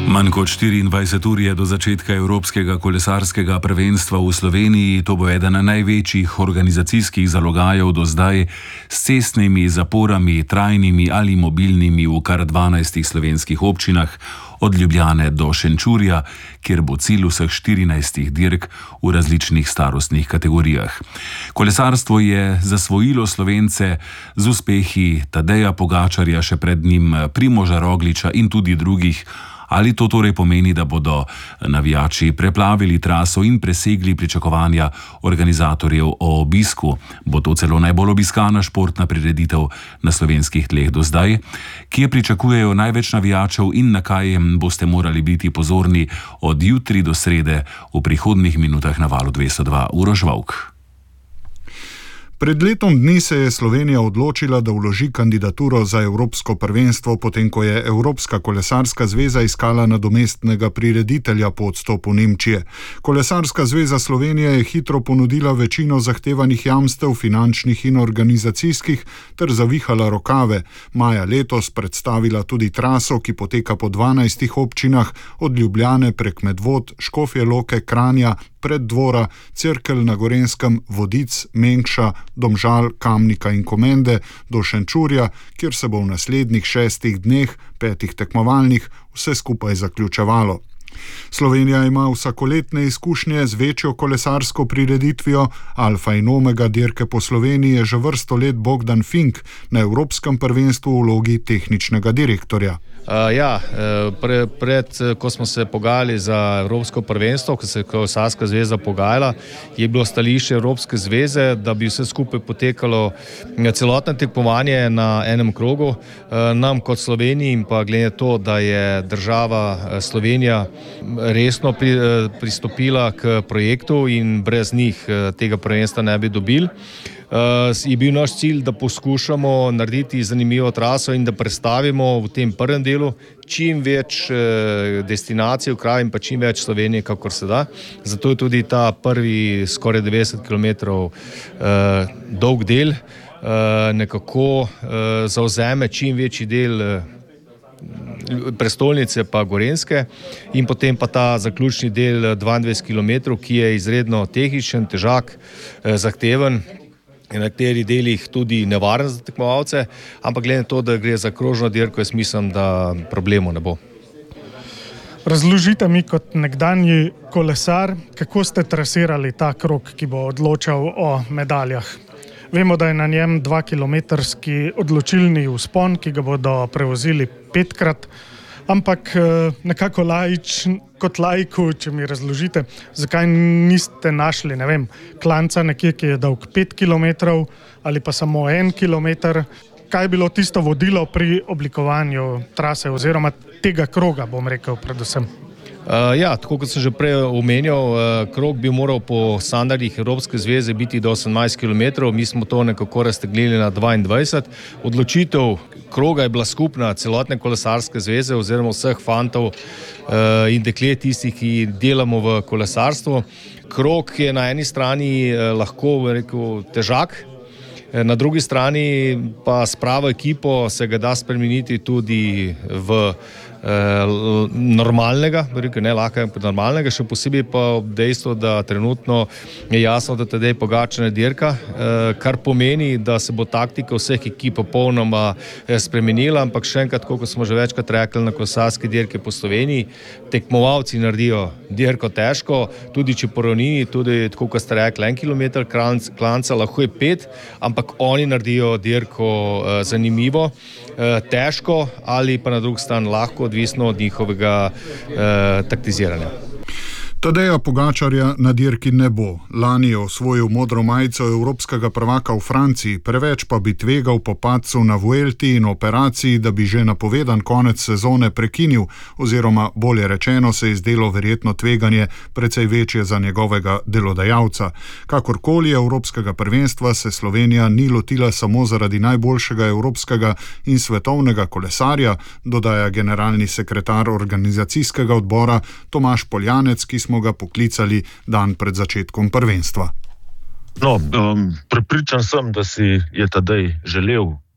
Manj kot 24 ur je do začetka Evropskega kolesarskega prvenstva v Sloveniji. To bo eden največjih organizacijskih zalogajev do zdaj, s cestnimi zaporami, trajnimi ali mobilnimi v kar 12 slovenskih občinah, od Ljubljane do Šenčurja, kjer bo cilj vseh 14 dirk v različnih starostnih kategorijah. Kolesarstvo je zasvojilo Slovence z uspehi Tadeja Pogačarja, še pred njim Primoža Rogliča in tudi drugih. Ali to torej pomeni, da bodo navijači preplavili traso in presegli pričakovanja organizatorjev o obisku? Bo to celo najbolj obiskana športna prireditev na slovenskih tleh do zdaj? Kje pričakujejo največ navijačev in na kaj boste morali biti pozorni od jutri do srede v prihodnjih minutah na Valu 202? Uroš Vovk. Pred letom dni se je Slovenija odločila, da vloži kandidaturo za Evropsko prvenstvo, potem ko je Evropska kolesarska zveza iskala nadomestnega prireditelja po odstopu Nemčije. Kolesarska zveza Slovenije je hitro ponudila večino zahtevanih jamstev, finančnih in organizacijskih, ter zavihala rokave. Maja letos predstavila tudi traso, ki poteka po 12 občinah, od Ljubljane prek Medvod, Škofje Loke, Kranja, Preddvora, Cerkelj na Gorenjskem, Vodic, Mengša, Domžal, Kamnika in Komende do Šenčurja, kjer se bo v naslednjih 6 dneh, 5 tekmovalnih, vse skupaj zaključevalo. Slovenija ima vsakoletne izkušnje z večjo kolesarsko prireditvijo. Alfa in omega dirke po Sloveniji je že vrsto let Bogdan Fink, na Evropskem prvenstvu v vlogi tehničnega direktorja. Ko smo se pogajali za Evropsko prvenstvo, ko se je kolesarska zveza pogajala, je bilo stališče Evropske zveze, da bi vse skupaj potekalo celotno tekmovanje na enem krogu. Nam kot Sloveniji in pa glede to, da je država Slovenija resno pristopila k projektu in brez njih tega prvenstva ne bi dobili, je bil naš cilj, da poskušamo narediti zanimivo traso in da predstavimo v tem prvem delu čim več destinacij v kraju in pa čim več Slovenije, kakor se da. Zato je tudi ta prvi skoraj 90 km dolg del nekako zavzeme čim večji del prestolnice pa Gorenjske in potem pa ta zaključni del 22 km, ki je izredno tehničen, težak, zahteven, in na nekaterih delih tudi nevaren za tekmovalce, ampak glede na to, da gre za krožno dirko, jaz mislim, da problemov ne bo. Razložite mi kot nekdanji kolesar, kako ste trasirali ta krog, ki bo odločal o medaljah. Vemo, da je na njem 2-kilometrski odločilni vzpon, ki ga bodo prevozili 5-krat, ampak nekako kot laiku, če mi razložite, zakaj niste našli, klanca nekje, ki je dolg 5 km ali pa samo 1 km. Kaj je bilo tisto vodilo pri oblikovanju trase oziroma tega kroga, bom rekel predvsem? Tako kot sem že prej omenjal, krog bi moral po standardih Evropske zveze biti do 18 km, mi smo to nekako raztegnili na 22. Odločitev kroga je bila skupna celotne kolesarske zveze oziroma vseh fantov in deklet, tistih, ki delamo v kolesarstvu. Krog je na eni strani lahko težak, na drugi strani pa s pravo ekipo se ga da spremeniti tudi v normalnega, ne lahko normalnega, še posebej pa dejstvo, da trenutno je jasno, da Tadej Pogačar ne dirka, kar pomeni, da se bo taktika vseh ekip popolnoma spremenila, ampak še enkrat, kot smo že večkrat rekli na kolesarski dirki po Sloveniji, tekmovalci naredijo dirko težko, tudi če po ravnini, tudi tako, kot ste rekli, 1 km klanca, lahko je 5, ampak oni naredijo dirko zanimivo, težko ali pa na drugi strani lahko, odvisno od njihovega taktiziranja. Tadeja Pogačarja na dirki ne bo. Lani je osvojil modro majico evropskega prvaka v Franciji, preveč pa bi tvegal po padcu na Vuelti in operaciji, da bi že napovedan konec sezone prekinil, oziroma bolje rečeno se je zdelo verjetno tveganje precej večje za njegovega delodajalca. Kakorkoli evropskega prvenstva se Slovenija ni lotila samo zaradi najboljšega evropskega in svetovnega kolesarja, dodaja generalni sekretar organizacijskega odbora Tomaž Poljanec, ki smo ga poklicali dan pred začetkom prvenstva. Prepričan sem, da si je Tadej želel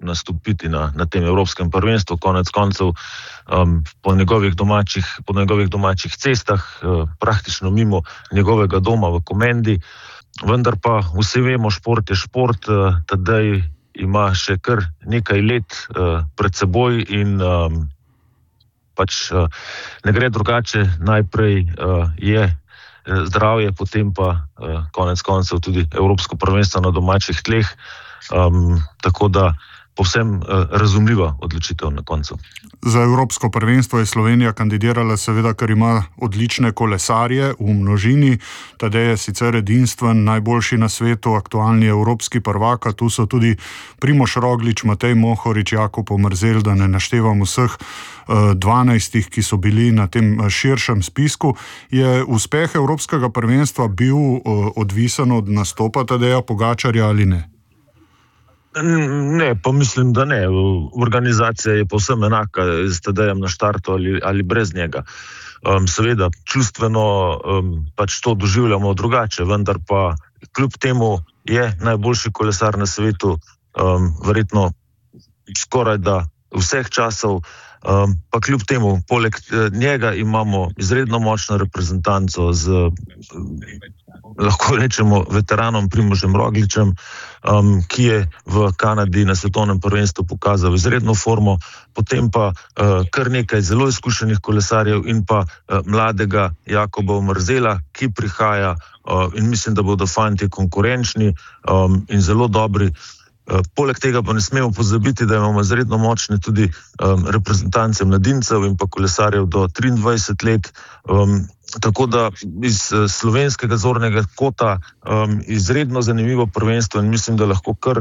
nastopiti na tem evropskem prvenstvu, konec koncev po njegovih domačih cestah, praktično mimo njegovega doma v Komendi. Vendar pa vsi vemo, šport je šport, Tadej ima še kar nekaj let pred seboj in pač ne gre drugače. Najprej je zdravje, potem pa konec koncev tudi evropsko prvenstvo na domačih tleh, tako da povsem razumljiva odločitev na koncu. Za evropsko prvenstvo je Slovenija kandidirala seveda, ker ima odlične kolesarje v množini. Tadej je sicer edinstven, najboljši na svetu, aktualni evropski prvak, tu so tudi Primož Roglič, Matej Mohorič, Jakob Omerzel, da ne naštevam vseh 12, ki so bili na tem širšem spisku. Je uspeh evropskega prvenstva bil odvisen od nastopa Tadeja Pogačarja ali ne? Ne, pa mislim, da ne. Organizacija je povsem enaka s Tadejem na štartu ali brez njega. Seveda, čustveno pač to doživljamo drugače, vendar pa kljub temu je najboljši kolesar na svetu, verjetno skoraj da vseh časov, pa kljub temu, poleg njega imamo izredno močno reprezentanco z, lahko rečemo, veteranom Primožem Rogličem, ki je v Kanadi na svetovnem prvenstvu pokazal izredno formo, potem pa kar nekaj zelo izkušenih kolesarjev in pa mladega Jakoba Omerzela, ki prihaja in mislim, da bodo fantje konkurenčni in zelo dobri. Poleg tega pa ne smemo pozabiti, da imamo izredno močne tudi reprezentance mladincev in pa kolesarjev do 23 let, tako da iz slovenskega zornega kota izredno zanimivo prvenstvo in mislim, da lahko kar,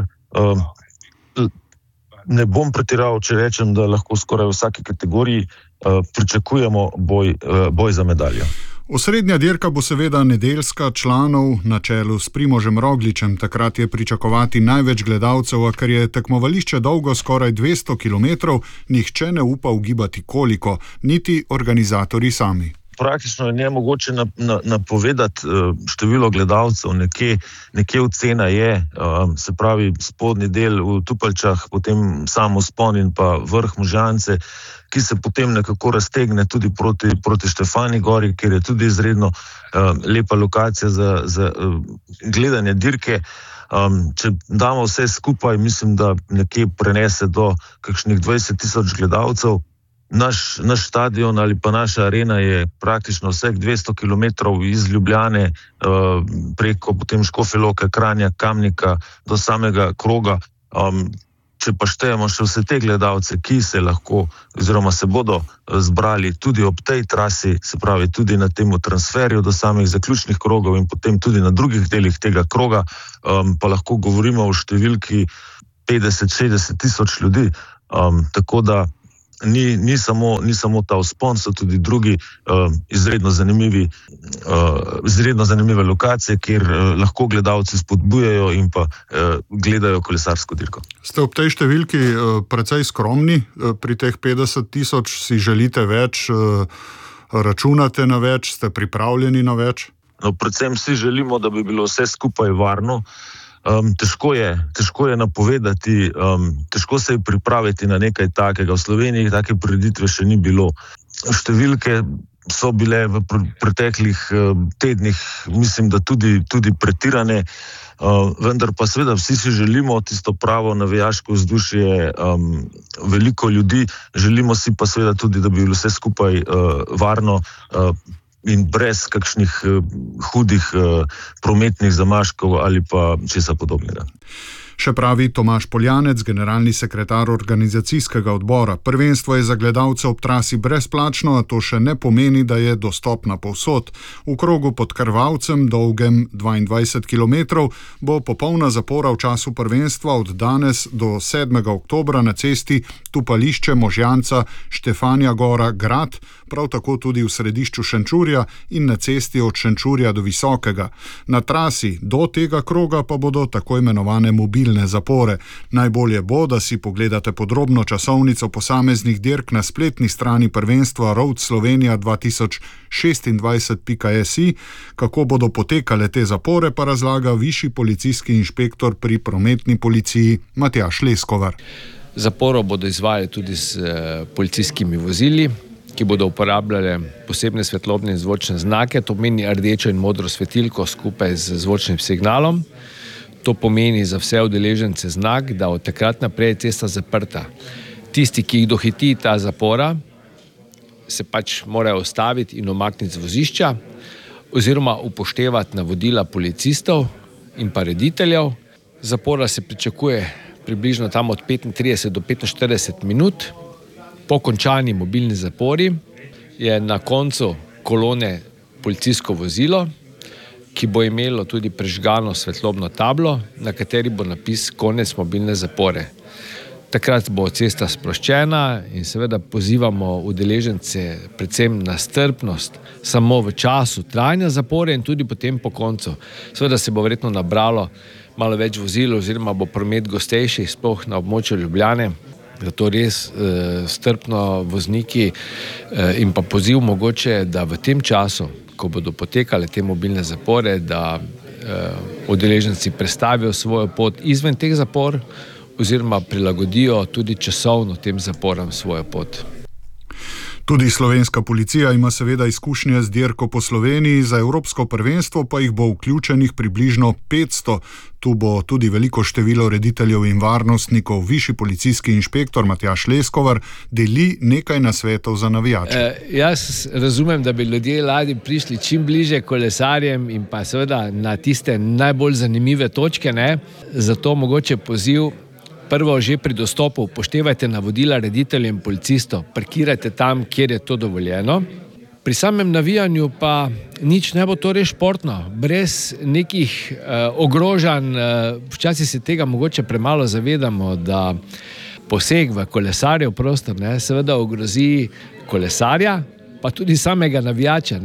ne bom pretiraval, če rečem, da lahko skoraj v vsaki kategoriji pričakujemo boj za medaljo. Osrednja dirka bo seveda nedeljska, članov na čelu s Primožem Rogličem. Takrat je pričakovati največ gledalcev, a ker je tekmovališče dolgo skoraj 200 km, nihče ne upa ugibati koliko, niti organizatorji sami. Praktično je nemogoče napovedati število gledalcev, nekje ocena je, se pravi spodnji del v Tupaljčah, potem samo Vzpon in pa vrh Možance, ki se potem nekako raztegne tudi proti Štefani gori, kjer je tudi izredno lepa lokacija za gledanje dirke. Če damo vse skupaj, mislim, da nekje prenese do kakšnih 20,000 gledalcev. Naš stadion ali pa naša arena je praktično vseh 200 km iz Ljubljane preko potem Škofje Loke, Kranja, Kamnika do samega Kroga. Če pa štejemo še vse te gledalce, ki se lahko oziroma se bodo zbrali tudi ob tej trasi, se pravi tudi na tem transferju do samih zaključnih krogov in potem tudi na drugih delih tega kroga, pa lahko govorimo o številki 50-60 tisoč ljudi. Tako da ni samo ta Vzpon, so tudi drugi izredno zanimive lokacije, kjer lahko gledalci spodbujajo in pa gledajo kolesarsko dirko. Ste ob tej številki precej skromni, pri teh 50 tisoč si želite več, računate na več, ste pripravljeni na več? No, predvsem si želimo, da bi bilo vse skupaj varno. Težko je napovedati, težko se je pripraviti na nekaj takega. V Sloveniji take prireditve še ni bilo. Številke so bile v preteklih tednih, mislim, da tudi pretirane, vendar pa seveda vsi si želimo tisto pravo navijaško vzdušje, veliko ljudi, želimo si pa seveda tudi, da bi bilo vse skupaj varno in brez kakšnih hudih prometnih zamaškov ali pa česa podobnega. Še pravi Tomaž Poljanec, generalni sekretar organizacijskega odbora. Prvenstvo je za gledalce ob trasi brezplačno, a to še ne pomeni, da je dostopna povsod. V krogu pod Krvavcem, dolgem 22 km, bo popolna zapora v času prvenstva od danes do 7. oktobra na cesti Tupališče Možjanca Štefanja Gora Grad, prav tako tudi v središču Šenčurja in na cesti od Šenčurja do Visokega. Na trasi do tega kroga pa bodo tako imenovane mobilne mobilne zapore. Najbolje bo, da si pogledate podrobno časovnico posameznih dirk na spletni strani prvenstva Road Slovenija 2026.si. Kako bodo potekale te zapore, pa razlaga višji policijski inšpektor pri prometni policiji Matjaž Leskovar. Zaporo bodo izvajali tudi s policijskimi vozili, ki bodo uporabljali posebne svetlobne in zvočne znake, to pomeni rdečo in modro svetilko skupaj z zvočnim signalom. To pomeni za vse udeležence znak, da od takrat naprej je cesta zaprta. Tisti, ki jih dohiti ta zapora, se pač morajo ustaviti in umakniti z vozišča oziroma upoštevati navodila policistov in pa rediteljev. Zapora se pričakuje približno tam od 35 do 45 minut. Po končani mobilni zapori je na koncu kolone policijsko vozilo, ki bo imelo tudi prežgano svetlobno tablo, na kateri bo napis konec mobilne zapore. Takrat bo cesta sproščena in seveda pozivamo udeležence predvsem na strpnost samo v času trajanja zapore in tudi potem po koncu. Seveda se bo verjetno nabralo malo več vozil oziroma bo promet gostejši, sploh na območju Ljubljane. Zato res strpno vozniki in pa poziv mogoče, da v tem času, ko bodo potekale te mobilne zapore, da udeleženci prestavijo svojo pot izven teh zapor oziroma prilagodijo tudi časovno tem zaporam svojo pot. Tudi slovenska policija ima seveda izkušnje z dirko po Sloveniji, za evropsko prvenstvo pa jih bo vključenih približno 500. Tu bo tudi veliko število rediteljev in varnostnikov. Višji policijski inšpektor Matjaž Leskovar deli nekaj nasvetov za navijače. Jaz razumem, da bi ljudje radi prišli čim bliže kolesarjem in pa seveda na tiste najbolj zanimive točke, ne? Zato mogoče poziv. Prvo, že pri dostopu upoštevajte navodila rediteljev in policistov, parkirajte tam, kjer je to dovoljeno. Pri samem navijanju pa nič ne bo to res športno, brez nekih ogrožanj. Včasih se tega mogoče premalo zavedamo, da poseg v kolesarjev prostor seveda ogrozi kolesarja, pa tudi samega navijača.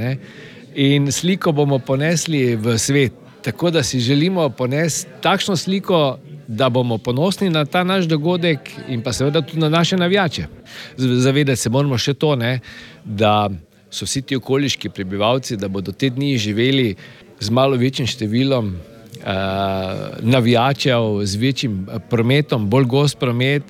In sliko bomo ponesli v svet, tako da si želimo ponesti takšno sliko, da bomo ponosni na ta naš dogodek in pa seveda tudi na naše navijače. Zavedati se moramo še to, da so vsi ti okoliški prebivalci, da bodo te dni živeli z malo večjim številom navijačev, z večjim prometom, bolj gost promet,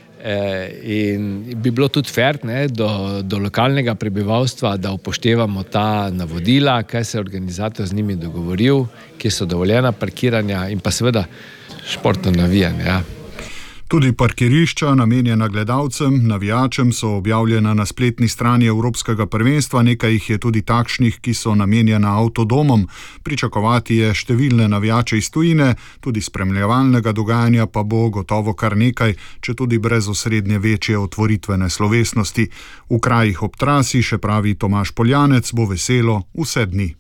in bi bilo tudi fair do lokalnega prebivalstva, da upoštevamo ta navodila, kaj se je organizator z njimi dogovoril, kje so dovoljena parkiranja in pa seveda športno navijanje. Tudi parkirišča, namenjena gledalcem, navijačem, so objavljena na spletni strani Evropskega prvenstva, nekaj jih je tudi takšnih, ki so namenjena avtodomom. Pričakovati je številne navijače iz tujine, tudi spremljevalnega dogajanja pa bo gotovo kar nekaj, če tudi brez osrednje večje otvoritvene slovesnosti. V krajih ob trasi, še pravi Tomaž Poljanec, bo veselo vse dni.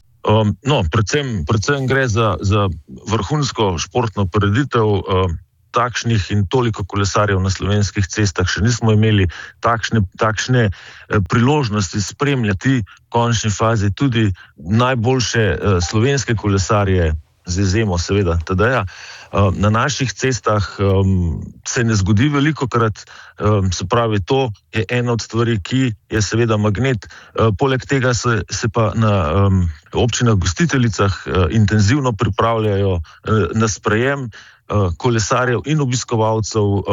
Predvsem gre za vrhunsko športno prireditev. Takšnih in toliko kolesarjev na slovenskih cestah še nismo imeli, takšne priložnosti spremljati v končni fazi tudi najboljše slovenske kolesarje, z izjemo seveda Tadeja. Na naših cestah se ne zgodi velikokrat, se pravi, to je ena od stvari, ki je seveda magnet. Poleg tega se pa na občinah gostiteljicah intenzivno pripravljajo na sprejem kolesarjev in obiskovalcev.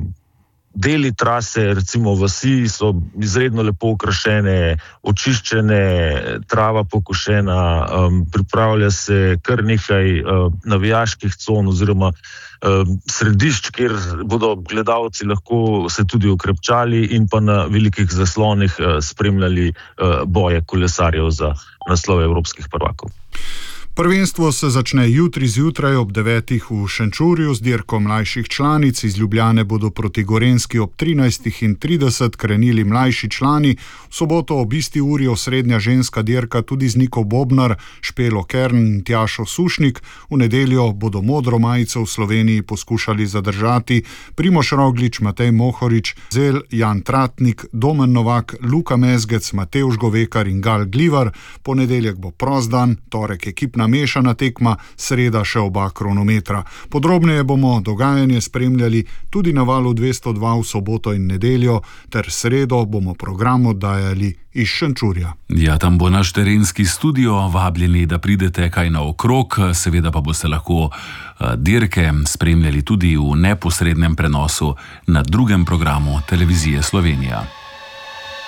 Deli trase, recimo vasi, so izredno lepo okrašene, očiščene, trava pokošena, pripravlja se kar nekaj navijaških con oziroma središč, kjer bodo gledalci lahko se tudi okrepčali in pa na velikih zaslonih spremljali boje kolesarjev za naslov evropskih prvakov. Prvenstvo se začne jutri zjutraj ob 9. v Šenčurju z dirko mlajših članic. Iz Ljubljane bodo proti Gorenjski ob 13.30 krenili mlajši člani. V soboto ob isti uri osrednja ženska dirka tudi z Niko Bobnar, Špelo Kern in Tjašo Sušnik. V nedeljo bodo modro majico v Sloveniji poskušali zadržati Primož Roglič, Matej Mohorič, Zel, Jan Tratnik, Domen Novak, Luka Mezgec, Matevž Govekar in Gal Glivar. Ponedeljek bo prost dan, torek ekipna ponedeljek mešana tekma, sreda še oba kronometra. Podrobneje bomo dogajanje spremljali tudi na valu 202 v soboto in nedeljo, ter sredo bomo program oddajali iz Šenčurja. Ja, tam bo naš terenski studio, vabljeni, da pridete kaj naokrog, seveda pa boste lahko dirke spremljali tudi v neposrednem prenosu na drugem programu Televizije Slovenija.